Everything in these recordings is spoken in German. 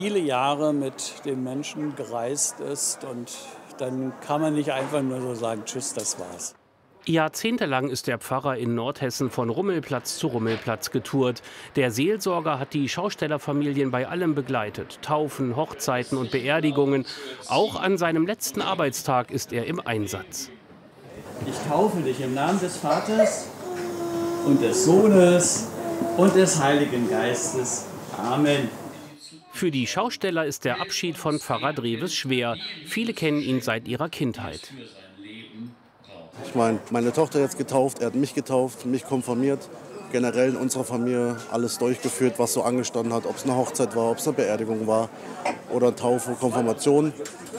viele Jahre mit den Menschen gereist ist und dann kann man nicht einfach nur so sagen, tschüss, das war's. Jahrzehntelang ist der Pfarrer in Nordhessen von Rummelplatz zu Rummelplatz getourt. Der Seelsorger hat die Schaustellerfamilien bei allem begleitet. Taufen, Hochzeiten und Beerdigungen. Auch an seinem letzten Arbeitstag ist er im Einsatz. Ich taufe dich im Namen des Vaters und des Sohnes und des Heiligen Geistes. Amen. Für die Schausteller ist der Abschied von Pfarrer Drewes schwer. Viele kennen ihn seit ihrer Kindheit. Ich meine, meine Tochter jetzt getauft, er hat mich getauft, mich konfirmiert. Generell in unserer Familie alles durchgeführt, was so angestanden hat. Ob es eine Hochzeit war, ob es eine Beerdigung war oder Taufe, Konfirmation.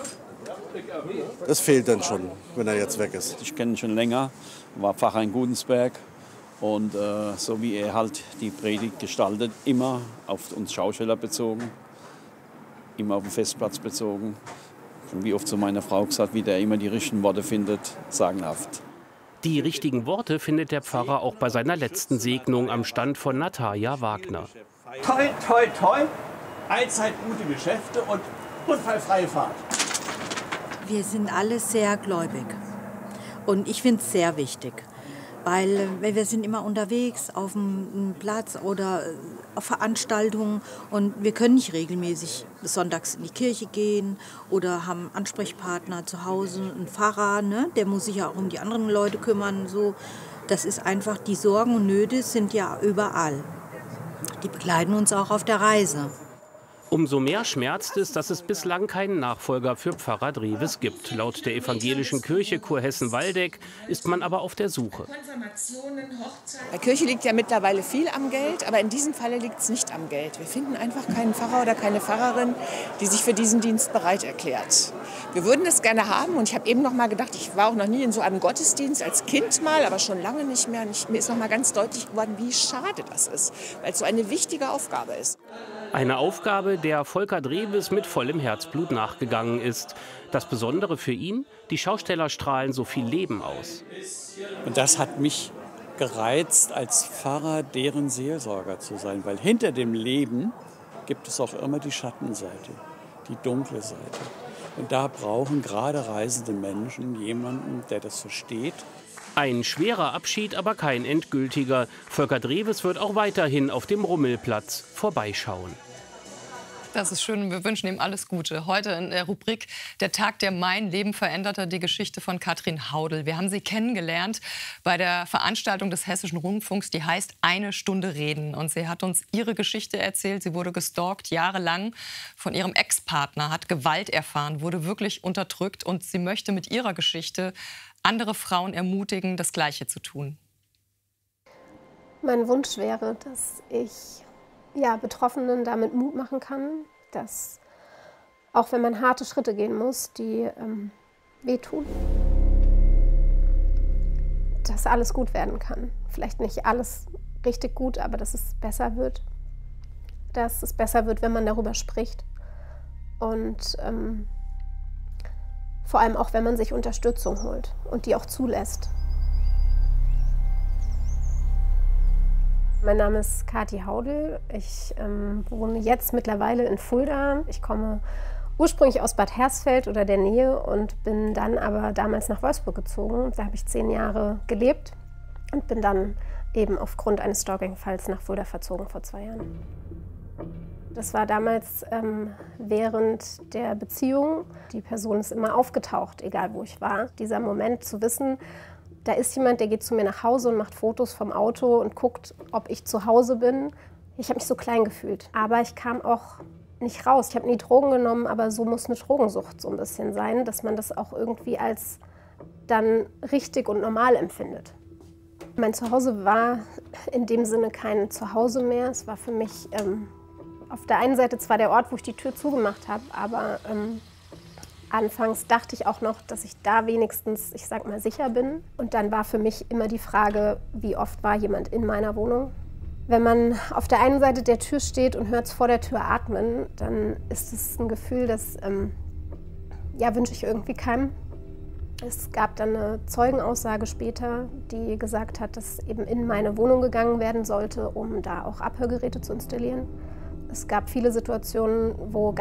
Das fehlt dann schon, wenn er jetzt weg ist. Ich kenne ihn schon länger, war Pfarrer in Gudensberg und so wie er halt die Predigt gestaltet, immer auf uns Schausteller bezogen, immer auf den Festplatz bezogen. Und wie oft zu meiner Frau gesagt, wie der immer die richtigen Worte findet, sagenhaft. Die richtigen Worte findet der Pfarrer auch bei seiner letzten Segnung am Stand von Natalia Wagner. Toi, toi, toi, allzeit gute Geschäfte und unfallfreie Fahrt. Wir sind alle sehr gläubig und ich finde es sehr wichtig, weil wir sind immer unterwegs auf dem Platz oder auf Veranstaltungen und wir können nicht regelmäßig sonntags in die Kirche gehen oder haben Ansprechpartner zu Hause, einen Pfarrer, ne? Der muss sich ja auch um die anderen Leute kümmern. So. Das ist einfach, die Sorgen und Nöte sind ja überall. Die begleiten uns auch auf der Reise. Umso mehr schmerzt es, dass es bislang keinen Nachfolger für Pfarrer Drewes gibt. Laut der evangelischen Kirche Kurhessen-Waldeck ist man aber auf der Suche. Bei Kirche liegt ja mittlerweile viel am Geld, aber in diesem Falle liegt es nicht am Geld. Wir finden einfach keinen Pfarrer oder keine Pfarrerin, die sich für diesen Dienst bereit erklärt. Wir würden das gerne haben und ich habe eben noch mal gedacht, ich war auch noch nie in so einem Gottesdienst, als Kind mal, aber schon lange nicht mehr. Und mir ist noch mal ganz deutlich geworden, wie schade das ist, weil es so eine wichtige Aufgabe ist. Eine Aufgabe, der Volker Drewes mit vollem Herzblut nachgegangen ist. Das Besondere für ihn, die Schausteller strahlen so viel Leben aus. Und das hat mich gereizt, als Pfarrer deren Seelsorger zu sein. Weil hinter dem Leben gibt es auch immer die Schattenseite, die dunkle Seite. Und da brauchen gerade reisende Menschen jemanden, der das versteht. Ein schwerer Abschied, aber kein endgültiger. Volker Drewes wird auch weiterhin auf dem Rummelplatz vorbeischauen. Das ist schön. Wir wünschen ihm alles Gute. Heute in der Rubrik Der Tag, der mein Leben veränderte, die Geschichte von Katrin Haudel. Wir haben sie kennengelernt bei der Veranstaltung des Hessischen Rundfunks, die heißt Eine Stunde reden. Und sie hat uns ihre Geschichte erzählt. Sie wurde gestalkt jahrelang von ihrem Ex-Partner, hat Gewalt erfahren, wurde wirklich unterdrückt. Und sie möchte mit ihrer Geschichte andere Frauen ermutigen, das Gleiche zu tun. Mein Wunsch wäre, dass ich Betroffenen damit Mut machen kann, dass auch wenn man harte Schritte gehen muss, die wehtun, dass alles gut werden kann. Vielleicht nicht alles richtig gut, aber dass es besser wird. Dass es besser wird, wenn man darüber spricht. Und vor allem auch, wenn man sich Unterstützung holt und die auch zulässt. Mein Name ist Kathi Haudel. Ich wohne jetzt mittlerweile in Fulda. Ich komme ursprünglich aus Bad Hersfeld oder der Nähe und bin dann aber damals nach Wolfsburg gezogen. Da habe ich 10 Jahre gelebt und bin dann eben aufgrund eines Stalking-Falls nach Fulda verzogen vor 2 Jahren. Das war damals während der Beziehung. Die Person ist immer aufgetaucht, egal wo ich war. Dieser Moment zu wissen, da ist jemand, der geht zu mir nach Hause und macht Fotos vom Auto und guckt, ob ich zu Hause bin. Ich habe mich so klein gefühlt. Aber ich kam auch nicht raus. Ich habe nie Drogen genommen, aber so muss eine Drogensucht so ein bisschen sein, dass man das auch irgendwie als dann richtig und normal empfindet. Mein Zuhause war in dem Sinne kein Zuhause mehr. Es war für mich auf der einen Seite zwar der Ort, wo ich die Tür zugemacht habe, aber anfangs dachte ich auch noch, dass ich da wenigstens, ich sag mal, sicher bin. Und dann war für mich immer die Frage, wie oft war jemand in meiner Wohnung? Wenn man auf der einen Seite der Tür steht und hört es vor der Tür atmen, dann ist es ein Gefühl, das wünsche ich irgendwie keinem. Es gab dann eine Zeugenaussage später, die gesagt hat, dass eben in meine Wohnung gegangen werden sollte, um da auch Abhörgeräte zu installieren. Es gab viele Situationen, wo